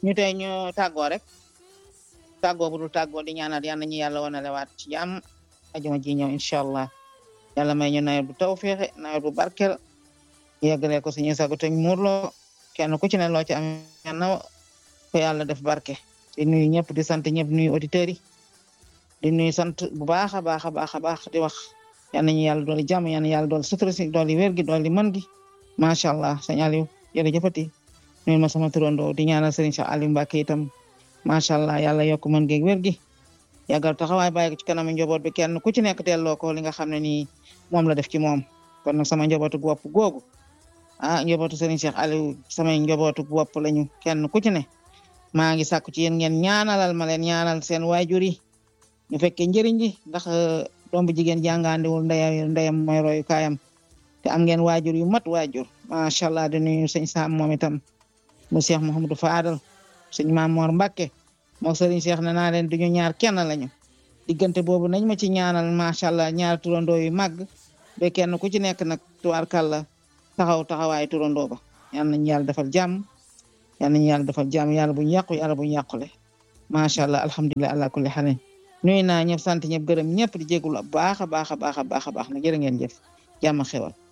ñu tey ñu tàggoo rek tàggoo bu dul tàggoo di ñaanal yal nañu yàlla wanalewaat ci jàmm ajuma ji ñëw incha allah yàlla may ñu nawet bu tawféexe nawet bu barkel yeggalee ko suñu sago te muurloo kenn ku ci ne loo ci am na ko yàlla def barke di nuyu ñëpp di sant ñëpp nuyu auditeurs yi di nuyu sant bu baax a baax a baax a baax di wax yal nañu yàlla dooli jàmm yal na yàlla dooli sutura si dooli wér gi dooli mën gi macha allah sëñ Aliou jërëjëfati nuyu ma sama turandoo di ñaanal sëriñ Cheikh Aliou Mbacke itam macha allah yàlla yokk mën geeg wér gi yàggal taxawaay bàyyi ko ci kanamu njaboot bi kenn ku ci nekk delloo ko li nga xam ne nii moom la def ci moom kon nag sama njabootu bopp googu njabootu sëriñ Cheikh Aliou samay njabootu bopp lañu kenn ku ci ne maa ngi sàkku ci yéen ngeen ñaanalal ma leen ñaanal seen waajur yi ñu fekkee njëriñ ji ndax doom bu jigéen jàngaandiwul ndeyam mooy royu kaayam te am ngeen waajur yu mat waajur macha allah di nuyu sëñ Sam moom itam mu Cheikh Mouhamadou Fadal sëñ Maam Mor Mbacke moo sëriñ Cheikh ne naa leen duñu ñaar kenn lañu diggante boobu nañ ma ci ñaanal macha allah ñaar turandoo yu màgg ba kenn ku ci nekk nag tubaarkàlla taxawaay turandoo ba yal nañu yàlla defal jàmm yal nañu yàlla defal jàmm yàlla buñu yàqu yàlla buñu yàqule macha allah alhamdulilah ala kulli xalin nuyu naa ñëpp sant ñëpp gërëm ñëpp di jégul baax a baax a baax a baax a baax na jërë ngeen jëf jàmm xewal